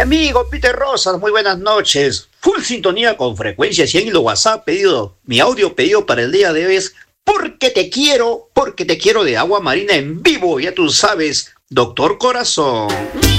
amigo Peter Rosas, muy buenas noches. Full sintonía con frecuencia 100 y lo WhatsApp pedido. Mi audio pedido para el día de hoy es porque te quiero de Agua Marina en vivo, ya tú sabes, Doctor Corazón.